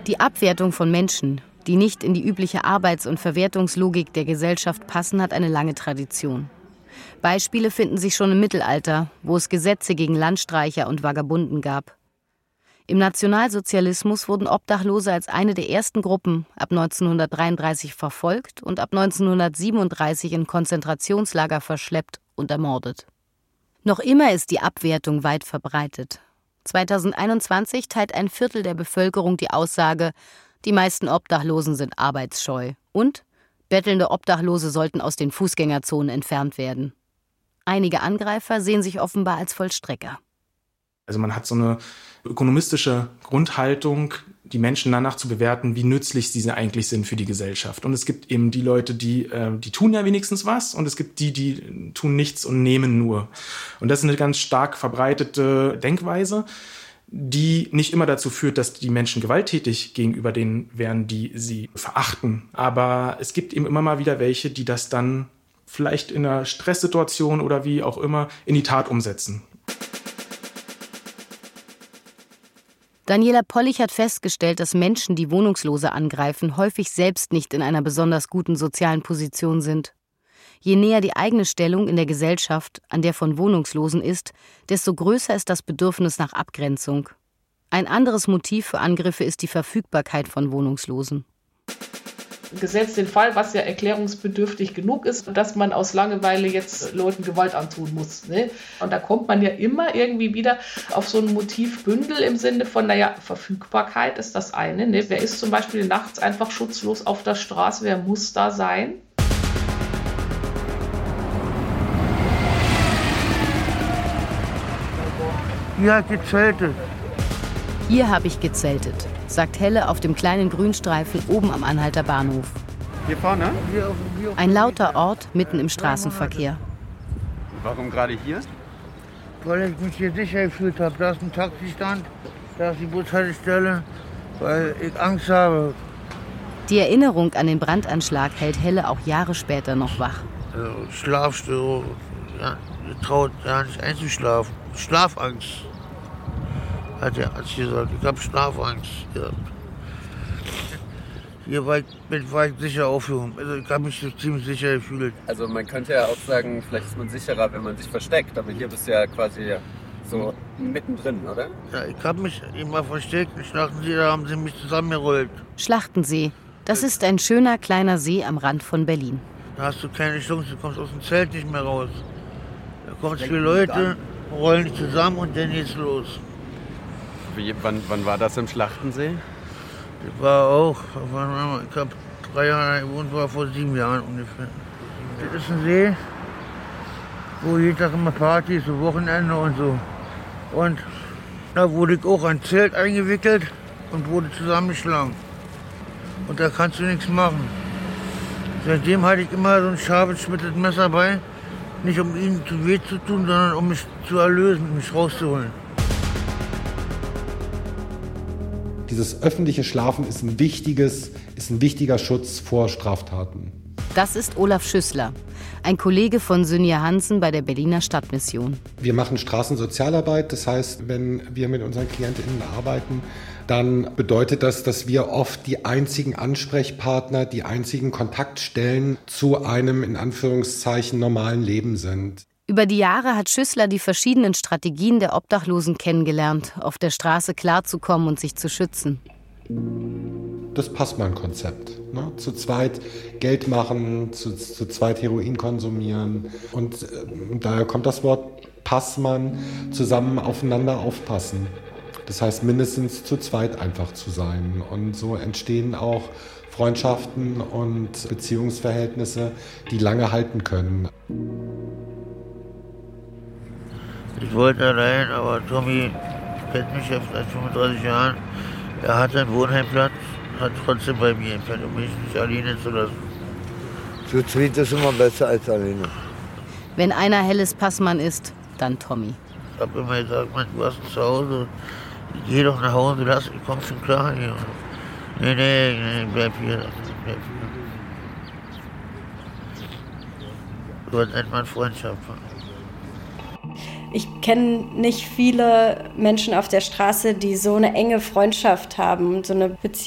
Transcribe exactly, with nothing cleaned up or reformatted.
Die Abwertung von Menschen, die nicht in die übliche Arbeits- und Verwertungslogik der Gesellschaft passen, hat eine lange Tradition. Beispiele finden sich schon im Mittelalter, wo es Gesetze gegen Landstreicher und Vagabunden gab. Im Nationalsozialismus wurden Obdachlose als eine der ersten Gruppen ab neunzehnhundertdreiunddreißig verfolgt und ab neunzehnhundertsiebenunddreißig in Konzentrationslager verschleppt und ermordet. Noch immer ist die Abwertung weit verbreitet. zweitausendeinundzwanzig teilt ein Viertel der Bevölkerung die Aussage, die meisten Obdachlosen sind arbeitsscheu und bettelnde Obdachlose sollten aus den Fußgängerzonen entfernt werden. Einige Angreifer sehen sich offenbar als Vollstrecker. Also man hat so eine ökonomistische Grundhaltung, die Menschen danach zu bewerten, wie nützlich sie eigentlich sind für die Gesellschaft. Und es gibt eben die Leute, die, äh, die tun ja wenigstens was, und es gibt die, die tun nichts und nehmen nur. Und das ist eine ganz stark verbreitete Denkweise, die nicht immer dazu führt, dass die Menschen gewalttätig gegenüber denen wären, die sie verachten. Aber es gibt eben immer mal wieder welche, die das dann vielleicht in einer Stresssituation oder wie auch immer in die Tat umsetzen. Daniela Pollich hat festgestellt, dass Menschen, die Wohnungslose angreifen, häufig selbst nicht in einer besonders guten sozialen Position sind. Je näher die eigene Stellung in der Gesellschaft an der von Wohnungslosen ist, desto größer ist das Bedürfnis nach Abgrenzung. Ein anderes Motiv für Angriffe ist die Verfügbarkeit von Wohnungslosen. Gesetzt den Fall, was ja erklärungsbedürftig genug ist, dass man aus Langeweile jetzt Leuten Gewalt antun muss. Ne? Und da kommt man ja immer irgendwie wieder auf so ein Motivbündel im Sinne von, naja, Verfügbarkeit ist das eine. Ne? Wer ist zum Beispiel nachts einfach schutzlos auf der Straße? Wer muss da sein? Hier hat gezeltet. Hier habe ich gezeltet, sagt Helle auf dem kleinen Grünstreifen oben am Anhalter Bahnhof. Hier vorne? Ein lauter Ort mitten im Straßenverkehr. Warum gerade hier? Weil ich mich hier sicher gefühlt habe. Da ist ein Taxistand, da ist die Bushaltestelle, weil ich Angst habe. Die Erinnerung an den Brandanschlag hält Helle auch Jahre später noch wach. Also Schlafstörung, ja, traut ja nicht einzuschlafen. Schlafangst. Hat er als gesagt, ich habe Schlafangst gehabt. Hier war ich, war ich sicher aufgehoben. Also ich habe mich so ziemlich sicher gefühlt. Also man könnte ja auch sagen, vielleicht ist man sicherer, wenn man sich versteckt. Aber hier bist du ja quasi so mittendrin, oder? Ja, ich habe mich immer versteckt. In Schlachtensee, da haben sie mich zusammengerollt. Schlachtensee, das ist ein schöner kleiner See am Rand von Berlin. Da hast du keine Chance, du kommst aus dem Zelt nicht mehr raus. Da kommen viele Leute, rollen dich zusammen und dann geht's los. Wie, wann, wann war das im Schlachtensee? Das war auch, ich habe drei Jahre gewohnt, war vor sieben Jahren ungefähr. Das ist ein See, wo jeden Tag immer Party ist, so Wochenende und so. Und da wurde ich auch ein Zelt eingewickelt und wurde zusammengeschlagen. Und da kannst du nichts machen. Seitdem hatte ich immer so ein scharfes, schmittes Messer bei. Nicht um ihnen zu weh zu tun, sondern um mich zu erlösen, mich rauszuholen. Dieses öffentliche Schlafen ist ein wichtiges, ist ein wichtiger Schutz vor Straftaten. Das ist Olaf Schüssler, ein Kollege von Synja Hansen bei der Berliner Stadtmission. Wir machen Straßensozialarbeit, das heißt, wenn wir mit unseren KlientInnen arbeiten, dann bedeutet das, dass wir oft die einzigen Ansprechpartner, die einzigen Kontaktstellen zu einem in Anführungszeichen normalen Leben sind. Über die Jahre hat Schüssler die verschiedenen Strategien der Obdachlosen kennengelernt, auf der Straße klarzukommen und sich zu schützen. Das Passmann-Konzept. Ne? Zu zweit Geld machen, zu, zu zweit Heroin konsumieren. Und äh, daher kommt das Wort Passmann, zusammen aufeinander aufpassen. Das heißt, mindestens zu zweit einfach zu sein. Und so entstehen auch Freundschaften und Beziehungsverhältnisse, die lange halten können. Ich wollte allein, aber Tommy kennt mich jetzt seit fünfunddreißig Jahren. Er hat einen Wohnheimplatz, hat trotzdem bei mir entfernt, um mich nicht alleine zu lassen. Zu zweit ist immer besser als alleine. Wenn einer Helles Passmann ist, dann Tommy. Ich habe immer gesagt, Mann, du hast zu Hause, geh doch nach Hause, lass, ich komm schon klar hier. Nee, nee, nee, bleib hier, bleib hier. So nennt man Freundschaft. Ich kenne nicht viele Menschen auf der Straße, die so eine enge Freundschaft haben, so eine Beziehung.